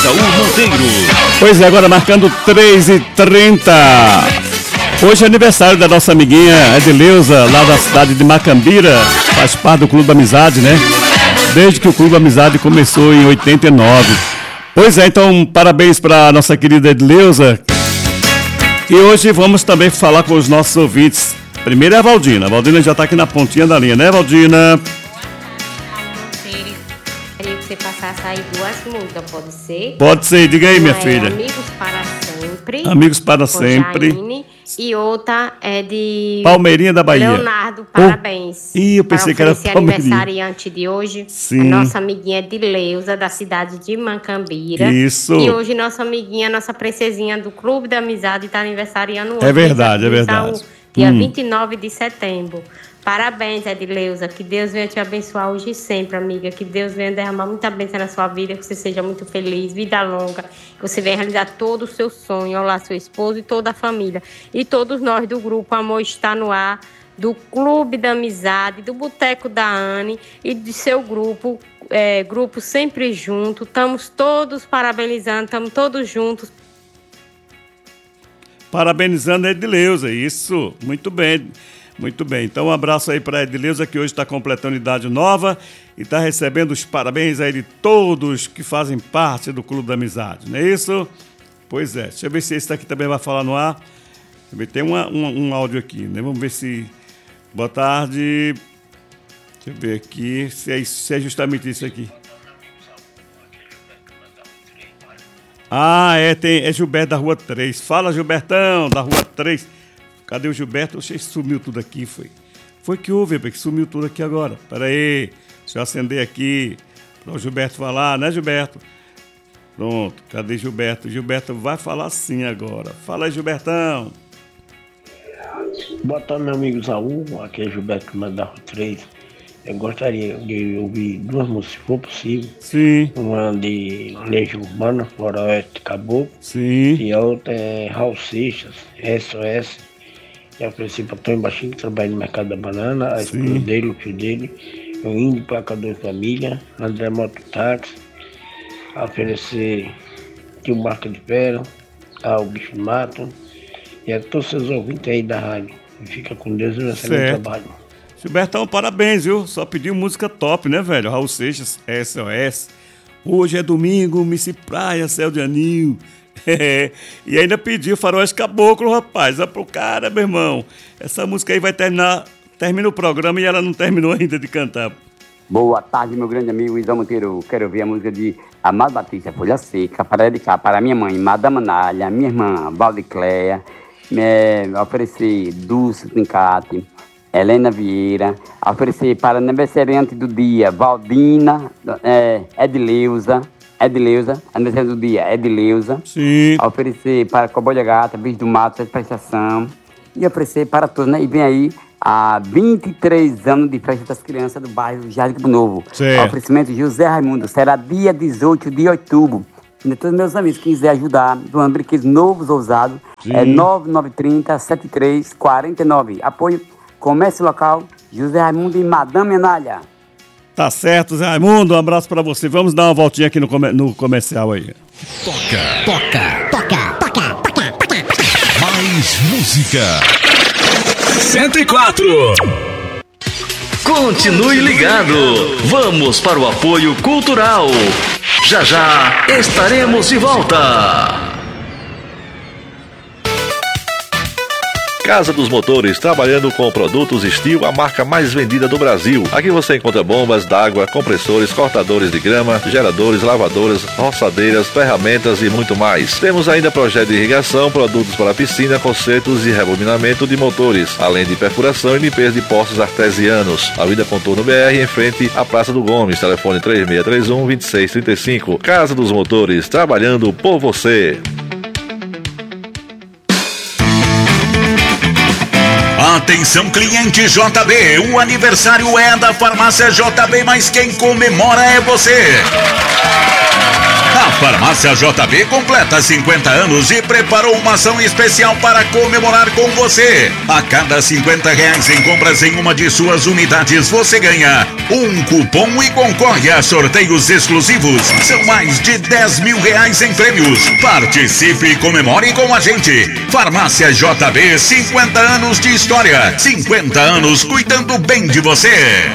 Isaú Monteiro. Pois é, agora marcando 3h30. Hoje é aniversário da nossa amiguinha Edileuza, lá da cidade de Macambira. Faz parte do Clube da Amizade, né? Desde que o Clube da Amizade começou em 89. Pois é, então parabéns para a nossa querida Edileuza. E hoje vamos também falar com os nossos ouvintes. Primeiro é a Valdina. A Valdina já está aqui na pontinha da linha, né, Valdina? Queria que você passasse aí 2 músicas, pode ser? Pode ser, diga aí, minha filha. Amigos para Sempre. Amigos para Sempre. Jaine, e outra é de Palmeirinha da Bahia. Leonardo, parabéns. Ih, eu pensei que era Palmeirinha. Aniversariante de hoje. Sim. A nossa amiguinha Edileuza, da cidade de Macambira. Isso. E hoje nossa amiguinha, nossa princesinha do Clube da Amizade está aniversariando hoje. É verdade, é verdade. Dia 29 de setembro. Parabéns, Edileuza. Que Deus venha te abençoar hoje e sempre, amiga. Que Deus venha derramar muita bênção na sua vida. Que você seja muito feliz, vida longa. Que você venha realizar todo o seu sonho. Olá, seu esposo e toda a família. E todos nós do grupo Amor Está No Ar, do Clube da Amizade, do Boteco da Anne e de seu grupo, Grupo Sempre Junto. Estamos todos parabenizando, estamos todos juntos. Parabenizando a Edileuza, isso. Muito bem. Muito bem, então um abraço aí para a Edileuza, que hoje está completando idade nova e está recebendo os parabéns aí de todos que fazem parte do Clube da Amizade, não é isso? Pois é, deixa eu ver se esse daqui também vai falar no ar. Deixa eu ver, tem um áudio aqui, né? Vamos ver se... Boa tarde. Deixa eu ver aqui se é justamente isso aqui. Ah, é Gilberto da Rua 3. Fala, Gilbertão, da Rua 3. Cadê o Gilberto? Oxe, sumiu tudo aqui, foi. Foi que houve, porque sumiu tudo aqui agora. Pera aí, deixa eu acender aqui para o Gilberto falar, né, Gilberto? Pronto, cadê Gilberto? Gilberto vai falar sim agora. Fala aí, Gilbertão. Boa tarde, meu amigo Isaú. Aqui é Gilberto da Rua 3. Eu gostaria de ouvir 2 músicas, se for possível. Sim. Uma de Legião Urbana, Floresta Caboclo. Sim. E a outra é Raul Seixas, SOS. Eu ofereci para Tony Baixinho, que trabalha no mercado da banana, a esposa dele, o filho dele, o Índio, Placador de Família, André Mototáxi, a oferecer Tio Marca de Ferro, ao Bicho do Mato, e a todos os ouvintes aí da rádio. Fica com Deus e um excelente trabalho. Gilbertão, parabéns, viu? Só pediu música top, né, velho? Raul Seixas, SOS. Hoje é domingo, Missy Praia, Céu de Anil. E ainda pediu Faroeste Caboclo, rapaz. Olha pro cara, meu irmão. Essa música aí vai termina o programa e ela não terminou ainda de cantar. Boa tarde, meu grande amigo Isão Monteiro. Quero ouvir a música de Amado Batista, Folha Seca, para dedicar para minha mãe, Madama Nalha, minha irmã, Valdicléia, oferecer Dulce Trincate, Helena Vieira, oferecer para aniversariante do dia, Valdina, Edileuza, aniversário do dia, Edileuza. Sim. Oferecer para Coboia Gata, Bicho do Mato, Prestação. E oferecer para todos, né? E vem aí há 23 anos de festa das crianças do bairro Jardim Campo Novo. Certo. Oferecimento José Raimundo. Será dia 18 de outubro. E todos meus amigos que quiserem ajudar, doando brinquedos novos ou usados, é 9930-7349. Apoio Comércio Local, José Raimundo e Madame Anália. Tá certo, Zé Raimundo, um abraço pra você. Vamos dar uma voltinha aqui no comercial aí. Toca. Mais música. 104. Continue ligado. Vamos para o apoio cultural. Já estaremos de volta. Casa dos Motores, trabalhando com produtos Steel, a marca mais vendida do Brasil. Aqui você encontra bombas d'água, compressores, cortadores de grama, geradores, lavadoras, roçadeiras, ferramentas e muito mais. Temos ainda projeto de irrigação, produtos para piscina, consertos e rebobinamento de motores, além de perfuração e limpeza de poços artesianos. Avenida Contorno BR, em frente à Praça do Gomes. Telefone 3631-2635. Casa dos Motores, trabalhando por você. Atenção, cliente JB, o aniversário é da farmácia JB, mas quem comemora é você. A Farmácia JB completa 50 anos e preparou uma ação especial para comemorar com você. A cada R$50 em compras em uma de suas unidades, você ganha um cupom e concorre a sorteios exclusivos. São mais de R$10 mil em prêmios. Participe e comemore com a gente. Farmácia JB, 50 anos de história. 50 anos cuidando bem de você.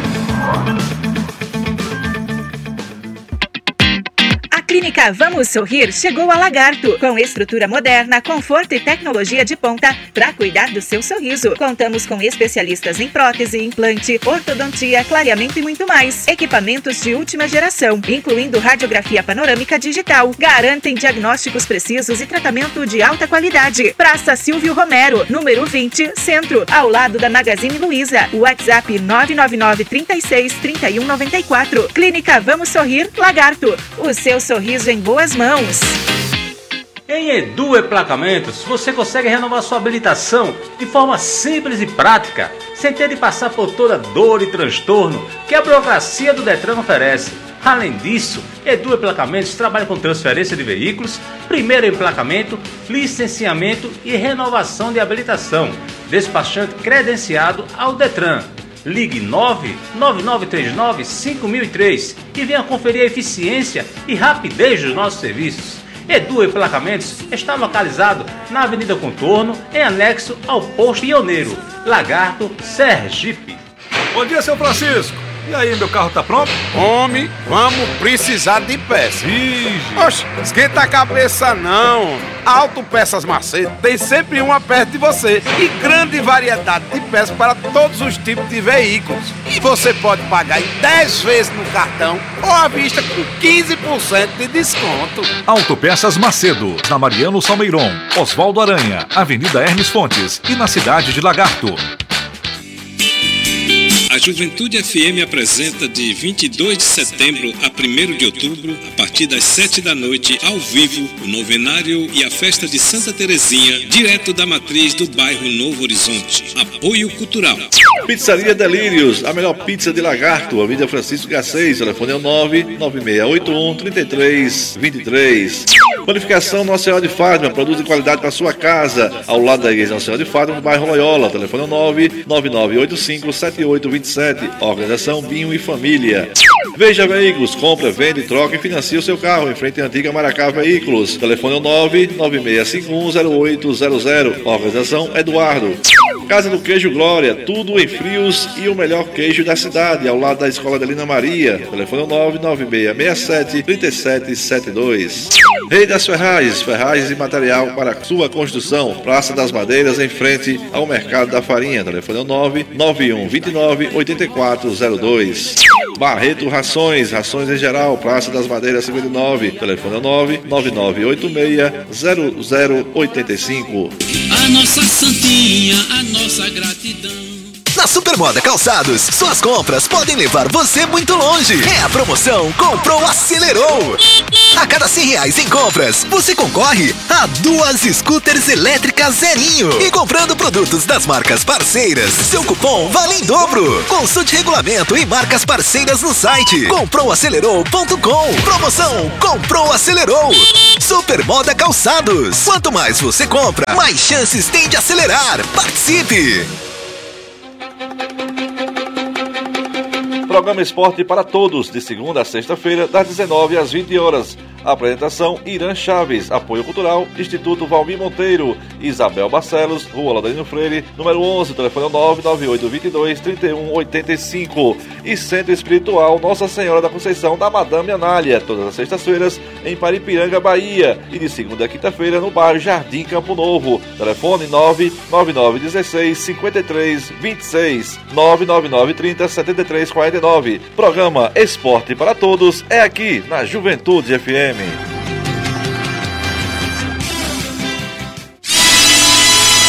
Clínica Vamos Sorrir chegou a Lagarto, com estrutura moderna, conforto e tecnologia de ponta para cuidar do seu sorriso. Contamos com especialistas em prótese, implante, ortodontia, clareamento e muito mais. Equipamentos de última geração, incluindo radiografia panorâmica digital. Garantem diagnósticos precisos e tratamento de alta qualidade. Praça Silvio Romero, número 20, Centro, ao lado da Magazine Luiza. WhatsApp 999 36 31 94. Clínica Vamos Sorrir, Lagarto. O seu sorriso em boas mãos. Em Edu Emplacamentos, você consegue renovar sua habilitação de forma simples e prática, sem ter de passar por toda dor e transtorno que a burocracia do Detran oferece. Além disso, Edu Emplacamentos trabalha com transferência de veículos, primeiro emplacamento, licenciamento e renovação de habilitação. Despachante credenciado ao Detran. Ligue 99939-5003 e venha conferir a eficiência e rapidez dos nossos serviços. Edu Emplacamentos está localizado na Avenida Contorno, em anexo ao Posto Pioneiro, Lagarto, Sergipe. Bom dia, seu Francisco. E aí, meu carro tá pronto? Homem, vamos precisar de peças. Oxe, esquenta a cabeça não. Auto Peças Macedo tem sempre uma perto de você e grande variedade de peças para todos os tipos de veículos. E você pode pagar em 10 vezes no cartão ou à vista com 15% de desconto. Autopeças Macedo, na Mariano Salmeiron, Oswaldo Aranha, Avenida Hermes Fontes e na cidade de Lagarto. A Juventude FM apresenta de 22 de setembro a 1º de outubro, a partir das 7 da noite, ao vivo, o novenário e a festa de Santa Terezinha, direto da matriz do bairro Novo Horizonte. Apoio cultural. Pizzaria Delírios, a melhor pizza de Lagarto, Avenida Francisco Garcês, telefone é o 99681-3323. Panificação Nossa Senhora de Fátima, produto de qualidade para sua casa, ao lado da Igreja Nossa Senhora de Fátima, no bairro Loyola, telefone é o 99985-7827. Organização Binho e Família. Veja Veículos, compra, vende, troca e financia o seu carro em frente à antiga Maracá Veículos. Telefone é o 996510800. Organização Eduardo. Casa do Queijo Glória, tudo em frios e o melhor queijo da cidade, ao lado da Escola Adelina Maria. Telefone é o 99667-3772. Rei das Ferragens, ferragens e material para sua construção. Praça das Madeiras, em frente ao Mercado da Farinha. Telefone é o 99129-8402. Barreto Rações, rações em geral, Praça das Madeiras 59. Telefone é o 99986-0085. A nossa santinha, a nossa gratidão. Na Supermoda Calçados, suas compras podem levar você muito longe. É a promoção Comprou, Acelerou. A cada R$100 em compras, você concorre a 2 scooters elétricas zerinho. E comprando produtos das marcas parceiras, seu cupom vale em dobro. Consulte regulamento e marcas parceiras no site comproacelerou.com. Promoção Comprou, Acelerou. Supermoda Calçados. Quanto mais você compra, mais chances tem de acelerar. Participe! Programa Esporte para Todos, de segunda a sexta-feira, das 19 às 20 horas. Apresentação: Irã Chaves. Apoio cultural: Instituto Valmir Monteiro. Isabel Barcelos, Rua Laurino Freire, número 11, telefone 99822-3185. E Centro Espiritual Nossa Senhora da Conceição da Madame Anália, todas as sextas-feiras em Paripiranga, Bahia. E de segunda a quinta-feira no bairro Jardim Campo Novo. Telefone 99916-5326, 99930-7349. Programa Esporte para Todos é aqui na Juventude FM.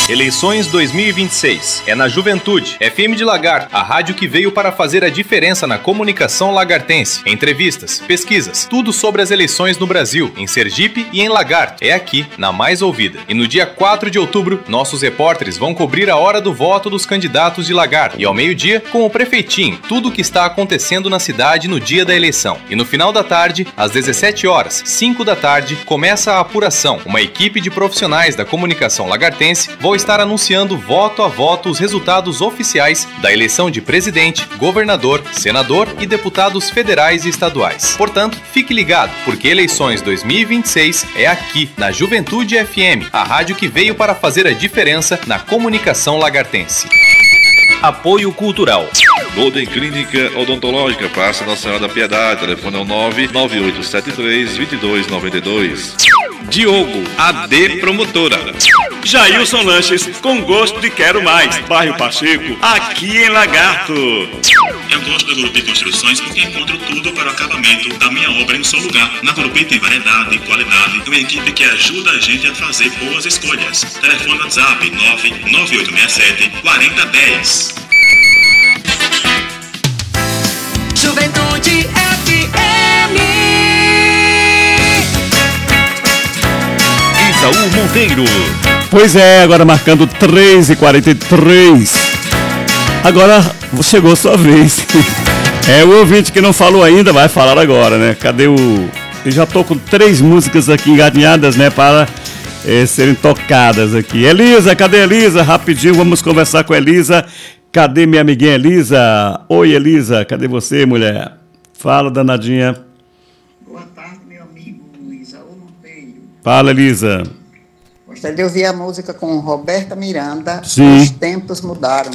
Eleições 2026. É na Juventude. FM de Lagarto, a rádio que veio para fazer a diferença na comunicação lagartense. Entrevistas, pesquisas, tudo sobre as eleições no Brasil, em Sergipe e em Lagarto. É aqui, na Mais Ouvida. E no dia 4 de outubro, nossos repórteres vão cobrir a hora do voto dos candidatos de Lagarto. E ao meio-dia, com o prefeitinho, tudo o que está acontecendo na cidade no dia da eleição. E no final da tarde, às 17 horas, 5 da tarde, começa a apuração. Uma equipe de profissionais da comunicação lagartense vão estar anunciando voto a voto os resultados oficiais da eleição de presidente, governador, senador e deputados federais e estaduais. Portanto, fique ligado, porque Eleições 2026 é aqui, na Juventude FM, a rádio que veio para fazer a diferença na comunicação lagartense. Apoio Cultural. Golden Clínica Odontológica, Praça Nossa Senhora da Piedade, telefone é o 99873-2292. Diogo, AD Promotora. Jailson Lanches, com gosto de quero mais. Bairro Pacheco, aqui em Lagarto. Eu gosto da Gurupi Construções porque encontro tudo para o acabamento da minha obra em um só lugar. Na Gurupi tem variedade e qualidade. É uma equipe que ajuda a gente a fazer boas escolhas. Telefone WhatsApp 99867-4010. Juventude FM. Isaú Monteiro. Pois é, agora marcando 3h43. Agora chegou a sua vez. É, o ouvinte que não falou ainda vai falar agora, né? Cadê o... Eu já tô com 3 músicas aqui engatinhadas, né? Para serem tocadas aqui. Elisa, cadê a Elisa? Rapidinho, vamos conversar com a Elisa. Cadê minha amiguinha Elisa? Oi, Elisa, cadê você, mulher? Fala, danadinha. Boa tarde, meu amigo Isaú Monteiro. Fala, Elisa. Gostaria de ouvir a música com Roberta Miranda. Sim. Os tempos mudaram.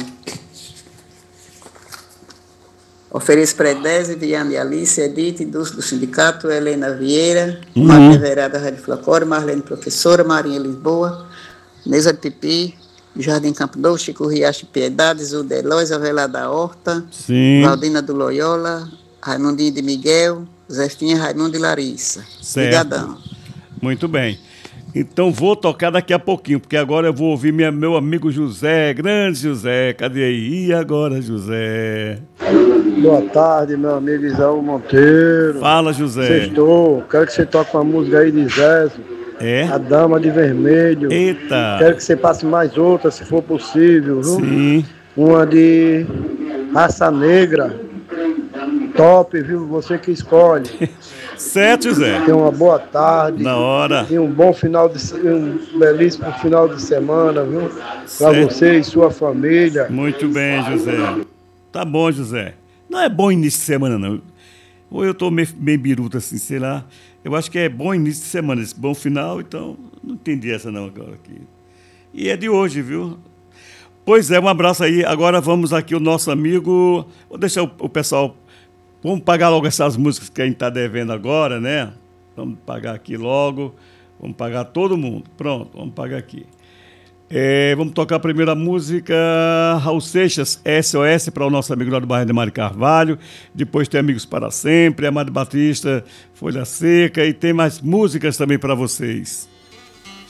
Ofereço para Edésia, Viana e Alice, Edith, Dulce do Sindicato, Helena Vieira, Maria Verada, Rádio Flacora, Marlene Professora, Marinha Lisboa, Neuza de Pipi, Jardim Campo Novo, Chico Riacho Piedade, Zilda Eloy, Avela da Horta, Sim. Valdina do Loyola, Raimundinho de Miguel, Zefinha, Raimundo e Larissa. Obrigadão. Muito bem. Então vou tocar daqui a pouquinho, porque agora eu vou ouvir meu amigo José, grande José. Cadê aí? E agora, José? Boa tarde, meu amigo Isaú Monteiro. Fala, José. Sextou. Quero que você toque uma música aí de Zézo. É? A Dama de Vermelho. Eita. Quero que você passe mais outra, se for possível, viu? Sim. Uma de Raça Negra. Top, viu? Você que escolhe. Certo, José. Tenha uma boa tarde. Na hora. E um belíssimo final de semana, viu? Para você e sua família. Muito bem, José. Tá bom, José. Não é bom início de semana, não. Ou eu tô meio biruta assim, sei lá. Eu acho que é bom início de semana, esse bom final, então não entendi essa não agora aqui. E é de hoje, viu? Pois é, um abraço aí. Agora vamos aqui o nosso amigo... Vou deixar o pessoal... Vamos pagar logo essas músicas que a gente está devendo agora, né? Vamos pagar aqui logo. Vamos pagar todo mundo. Pronto, vamos pagar aqui. Vamos tocar a primeira música, Raul Seixas, SOS, para o nosso amigo lá do bairro de Mário Carvalho. Depois tem Amigos para Sempre, Amado Batista, Folha Seca, e tem mais músicas também para vocês.